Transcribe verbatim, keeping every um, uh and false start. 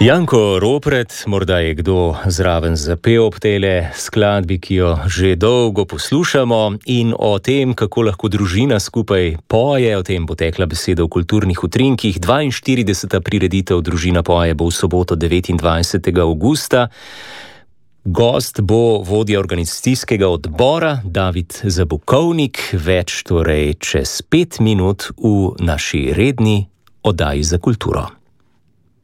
Janko Ropret, morda je kdo zraven zapel ob tele skladbi, ki jo že dolgo poslušamo, in o tem, kako lahko družina skupaj poje, o tem bo tekla beseda v kulturnih utrinkih. dvainštirideseta prireditev Družina poje bo v soboto devetindvajsetega avgusta. Gost bo vodja organizacijskega odbora David Zabukovnik, več torej čez pet minut v naši redni oddaji za kulturo.